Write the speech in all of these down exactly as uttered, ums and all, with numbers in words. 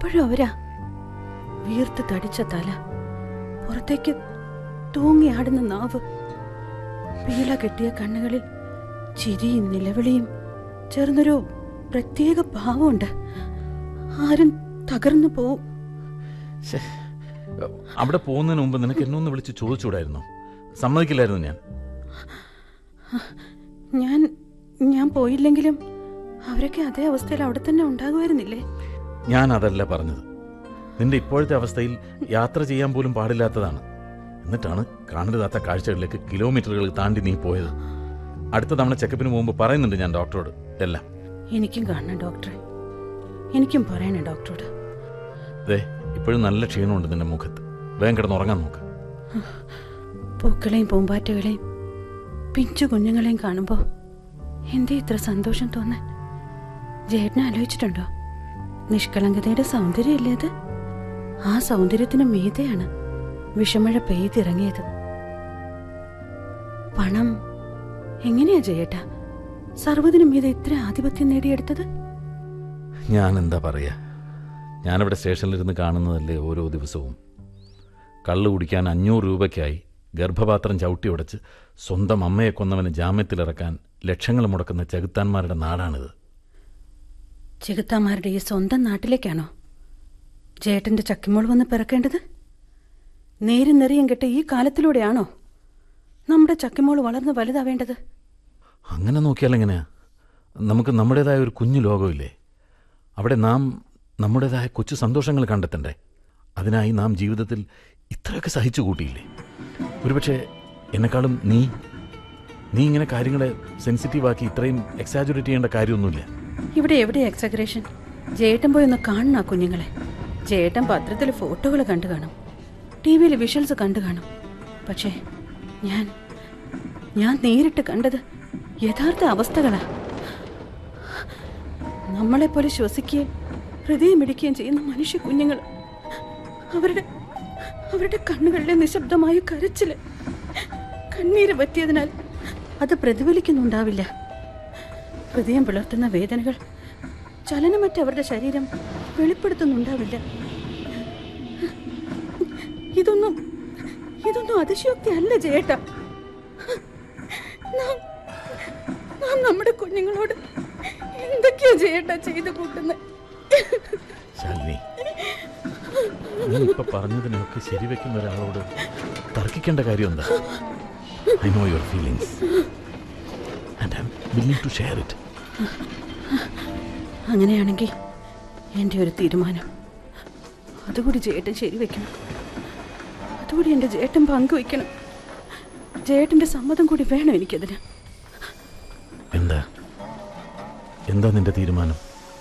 ഇപ്പോഴും അവരാ. വീർത്ത് തടിച്ച തല, പുറത്തേക്ക് തൂങ്ങിയാടുന്ന നാവ്, പീള കെട്ടിയ കണ്ണുകളിൽ ചിരിയും നിലവിളിയും ചേർന്നൊരു പ്രത്യേക ഭാവമുണ്ട്. ആരും തകർന്നു പോവും. അവിടെ പോകുന്നതിന് മുമ്പ് നിനക്ക് എന്നൊന്ന് വിളിച്ച് ചോദിച്ചൂടായിരുന്നോ? സമ്മതിക്കില്ലായിരുന്നു ഞാൻ. ഞാൻ ഞാൻ പോയില്ലെങ്കിലും അവരൊക്കെ അതേ അവസ്ഥയിൽ അവിടെ തന്നെ ഉണ്ടാകുമായിരുന്നില്ലേ? ഞാൻ അതല്ല പറഞ്ഞത്. നിന്റെ ഇപ്പോഴത്തെ അവസ്ഥയിൽ യാത്ര ചെയ്യാൻ പോലും പാടില്ലാത്തതാണ്. എന്നിട്ടാണ് കാണരുതാത്ത കാഴ്ചകളിലേക്ക് കിലോമീറ്ററുകൾ താണ്ടി നീ പോയത്. അടുത്ത തവണ ചെക്കപ്പിന് മുമ്പ് പറയുന്നുണ്ട് ഞാൻ ഡോക്ടറോട് എല്ലാം. എനിക്കും കാണണം ഡോക്ടറെ, എനിക്കും പറയണേ ഡോക്ടറോട്. അതെ, ഇപ്പോഴും നല്ല ക്ഷീണമുണ്ട് നിന്റെ മുഖത്ത്. വേഗം കിടന്നുറങ്ങാൻ നോക്ക്. പൂക്കളെയും പൂമ്പാറ്റകളെയും പിഞ്ചു കുഞ്ഞുങ്ങളെയും കാണുമ്പോൾ എന്തേ ഇത്ര സന്തോഷം തോന്നാൻ? ജേട്ടനെ ആലോചിച്ചിട്ടുണ്ടോ? നിഷ്കളങ്കതയുടെ സൗന്ദര്യമല്ലേ അത്? ആ സൗന്ദര്യത്തിന് മീതെയാണ് വിഷമഴ പെയ്തിറങ്ങിയത്. പണം എങ്ങനെയാ ജയേട്ടാ സർവ്വതിനും മീതെ ഇത്ര ആധിപത്യം നേടിയെടുത്തത്? ഞാൻ എന്താ പറയാ, ഞാനിവിടെ സ്റ്റേഷനിലിരുന്ന് കാണുന്നതല്ലേ ഓരോ ദിവസവും. കള്ളു കുടിക്കാൻ അഞ്ഞൂറ് രൂപയ്ക്കായി ഗർഭപാത്രം ചവിട്ടി ഉടച്ച് സ്വന്തം അമ്മയെ കൊന്നവന് ജാമ്യത്തിലിറക്കാൻ ലക്ഷങ്ങൾ മുടക്കുന്ന ചെകുത്താന്മാരുടെ നാടാണിത്. ചെകുത്താന്മാരുടെ ഈ സ്വന്തം നാട്ടിലേക്കാണോ ജേട്ടന്റെ ചക്കിമോൾ വന്ന് പിറക്കേണ്ടത്? നേരും നെറിയും കെട്ട ഈ കാലത്തിലൂടെയാണോ നമ്മുടെ ചക്കിമോൾ വളർന്ന് വലുതാവേണ്ടത്? അങ്ങനെ നോക്കിയാൽ എങ്ങനെയാ? നമുക്ക് നമ്മുടേതായ ഒരു കുഞ്ഞു ലോകമില്ലേ? അവിടെ നാം നമ്മുടേതായ കൊച്ചു സന്തോഷങ്ങൾ കണ്ടെത്തണ്ടേ? അതിനായി നാം ജീവിതത്തിൽ ഇത്രയൊക്കെ സഹിച്ചു കൂട്ടിയില്ലേ? ഒരുപക്ഷെ എന്നെക്കാളും നീ നീ ഇങ്ങനെ കാര്യങ്ങളെ സെൻസിറ്റീവാക്കി ഇത്രയും എക്സാജുറേറ്റ് ചെയ്യേണ്ട കാര്യമൊന്നുമില്ല. ഇവിടെ എവിടെ എക്സാഗ്രേഷൻ? ജേട്ടൻ പോയി ഒന്ന് കാണണം ആ കുഞ്ഞുങ്ങളെ. ജേട്ടൻ പത്രത്തിൽ ഫോട്ടോകൾ കണ്ടു കാണും, ടി വിയിൽ വിഷ്വൽസ് കണ്ടു കാണും. പക്ഷേ ഞാൻ ഞാൻ നേരിട്ട് കണ്ടത് യഥാർത്ഥ അവസ്ഥകളാ. നമ്മളെപ്പോലെ ശ്വസിക്കുകയും ഹൃദയമിടിക്കുകയും ചെയ്യുന്ന മനുഷ്യ കുഞ്ഞുങ്ങൾ, അവരുടെ അവരുടെ കണ്ണുകളിലെ നിശബ്ദമായ കരച്ചില്, കണ്ണീര് പറ്റിയതിനാൽ അത് പ്രതിഫലിക്കുന്നുണ്ടാവില്ല. ഹൃദയം പിളർത്തുന്ന വേദനകൾ ചലനമറ്റ അവരുടെ ശരീരം വെളിപ്പെടുത്തുന്നുണ്ടാവില്ല. ഇതൊന്നും ഇതൊന്നും അതിശയോക്തി അല്ല ജയേട്ടാ. നാം നാം നമ്മുടെ കുഞ്ഞുങ്ങളോട് എന്തൊക്കെയാ ജയേട്ടാ ചെയ്തു കൂട്ടുന്നത്? ഇപ്പൊ പറഞ്ഞതിനൊക്കെ ശരിവെക്കുന്ന ഒരാളോട് തർക്കിക്കേണ്ട കാര്യം എന്താ? I know your feelings and I'm willing to share it. അങ്ങനെയാണെങ്കിൽ എൻ്റെ ഒരു തീരുമാനം അതുകൂടി ജേട്ടൻ ശരിവെക്കണം. അതുകൂടി എൻ്റെ ജേട്ടൻ പങ്കുവയ്ക്കണം. ജേട്ടൻ്റെ സമ്മതം കൂടി വേണം എനിക്കതിന്. എന്താ എന്താ നിന്റെ തീരുമാനം?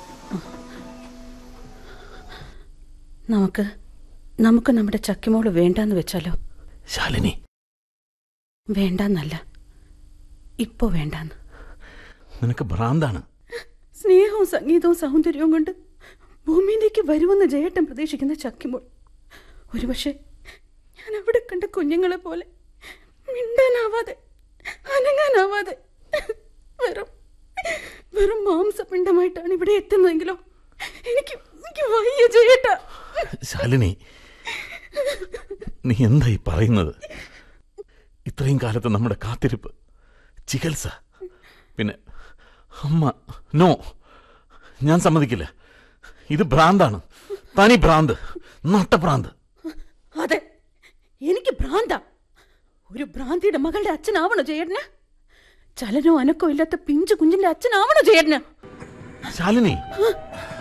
നമുക്ക് നമുക്ക് നമ്മുടെ ചക്കിമോള് വേണ്ടാന്ന് വെച്ചാലോ? ശാലിനി, വേണ്ടെന്നല്ല, ഇപ്പോ വേണ്ടാന്ന്. നിനക്ക് ഭ്രാന്താണ്. സ്നേഹവും സംഗീതവും സൗന്ദര്യവും കൊണ്ട് ഭൂമിയിലേക്ക് വരുമെന്ന് ജയേട്ടൻ പ്രതീക്ഷിക്കുന്ന ചക്കിമോൾ ഒരുപക്ഷെ ഞാൻ അവിടെ കണ്ട കുഞ്ഞുങ്ങളെ പോലെ മിണ്ടാനാവാതെ അനങ്ങാനാവാതെ വെറും വെറും മാംസപിണ്ഡമായിട്ടാണ് ഇവിടെ എത്തുന്നതെങ്കിലോ എനിക്ക് എനിക്ക് വയ്യ ജയേട്ടാ. ശാലിനി, നീ എന്തായി പറയുന്നത്? ഇത്രയും കാലത്ത് നമ്മുടെ കാത്തിരിപ്പ്, ചികിത്സ, പിന്നെ അമ്മ. നോ, ഞാൻ സമ്മതിക്കില്ല. ഇത് ഭ്രാന്താണ്, തനി ഭ്രാന്ത്, നട്ടഭ്രാന്ത്. അതെ, എനിക്ക് ഭ്രാന്ത. ഒരു ഭ്രാന്തിയുടെ മകളുടെ അച്ഛനാവണോ ജയേട്ടന്? ചലനോ അനക്കോ ഇല്ലാത്ത പിഞ്ചു കുഞ്ഞിന്റെ അച്ഛനാവണോ ജയേട്ടന്? ശാലിനി,